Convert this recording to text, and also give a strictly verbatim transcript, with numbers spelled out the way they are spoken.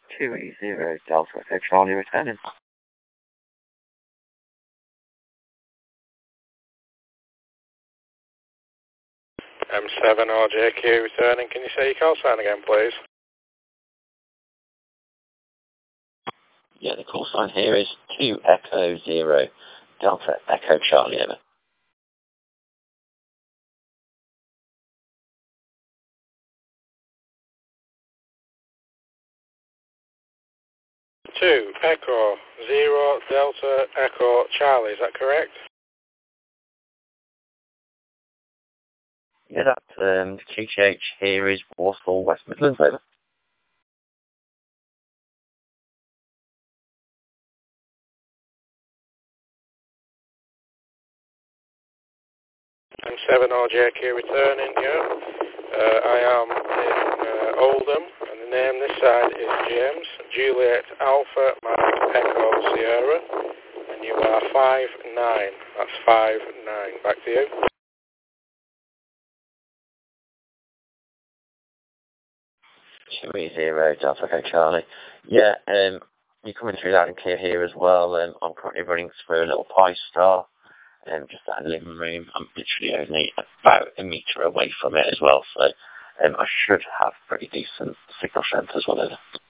two eight zero Delta Echo Charlie returning. M seven R J Q returning. Can you say your call sign again, please? Yeah, the call sign here is two Echo zero Delta Echo Charlie, over. two Echo zero Delta Echo Charlie, is that correct? Yeah, that um, Q T H here is Walsall, West Midlands, over. M seven R J Q returning, yeah. Uh, I am in uh, Oldham, and the name this side is James, Juliet Alpha Mike Echo Sierra, and you are five nine. That's five nine. Back to you. two eight zero Delta Echo Charlie. Yeah, um, you're coming through loud and clear here as well. Um, I'm currently running through a little Pi Star, um, just out of the living room. I'm literally only about a metre away from it as well, so um, I should have pretty decent signal strength as well.